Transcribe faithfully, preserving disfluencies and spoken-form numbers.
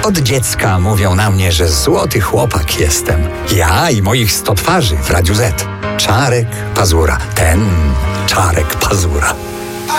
Od dziecka mówią na mnie, że złoty chłopak jestem. Ja i moich sto twarzy w Radiu Z. Czarek Pazura. Ten Czarek Pazura.